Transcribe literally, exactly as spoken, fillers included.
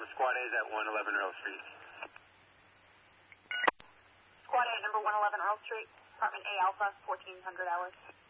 Squad A is at one eleven Earl Street. Squad A at number one eleven Earl Street, apartment A Alpha, fourteen hundred hours.